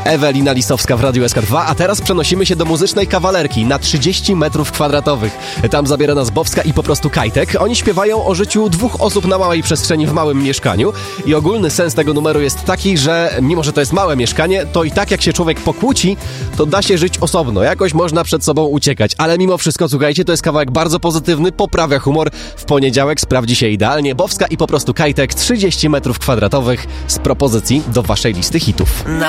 Ewelina Lisowska w Radiu SK2, a teraz przenosimy się do muzycznej kawalerki na 30 metrów kwadratowych. Tam zabiera nas Bowska i Po prostu Kajtek. Oni śpiewają o życiu dwóch osób na małej przestrzeni w małym mieszkaniu i ogólny sens tego numeru jest taki, że mimo, że to jest małe mieszkanie, to i tak jak się człowiek pokłóci, to da się żyć osobno. Jakoś można przed sobą uciekać, ale mimo wszystko, słuchajcie, to jest kawałek bardzo pozytywny, poprawia humor. W poniedziałek sprawdzi się idealnie. Bowska i Po prostu Kajtek, 30 metrów kwadratowych z propozycji do waszej listy hitów.